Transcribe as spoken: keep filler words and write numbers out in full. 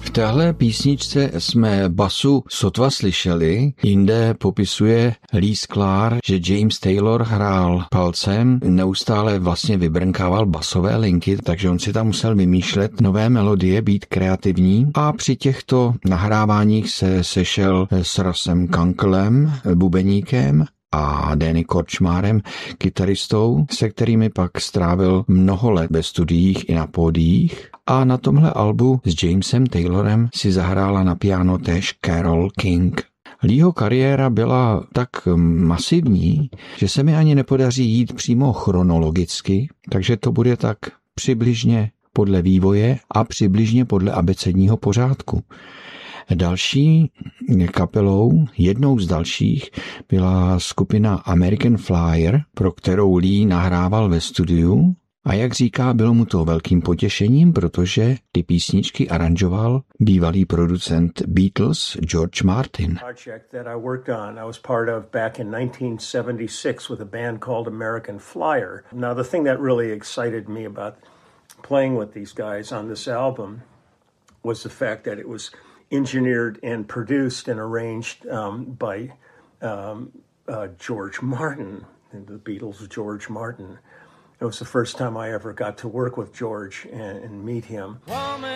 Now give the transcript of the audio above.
V téhle písničce jsme basu sotva slyšeli, jinde popisuje Lee Sklar, že James Taylor hrál palcem, neustále vlastně vybrnkával basové linky, takže on si tam musel vymýšlet nové melodie, být kreativní a při těchto nahráváních se sešel s Russem Kunklem, bubeníkem, a Danny Korčmárem, kytaristou, se kterými pak strávil mnoho let ve studiích i na pódiích. A na tomhle albu s Jamesem Taylorem si zahrála na piano též Carole King. Leeho kariéra byla tak masivní, že se mi ani nepodaří jít přímo chronologicky, takže to bude tak přibližně podle vývoje a přibližně podle abecedního pořádku. Další kapelou, jednou z dalších, byla skupina American Flyer, pro kterou Lee nahrával ve studiu. A jak říká, bylo mu to velkým potěšením, protože ty písničky aranžoval bývalý producent Beatles George Martin. Project that I worked on, I was part of back in nineteen seventy-six with a band called American Flyer. Now the thing that really excited me about playing with these guys on this album was the fact that it was engineered and produced and arranged um, by um, uh, George Martin, the Beatles' George Martin. It was the first time I ever got to work with George and, and meet him. Woman,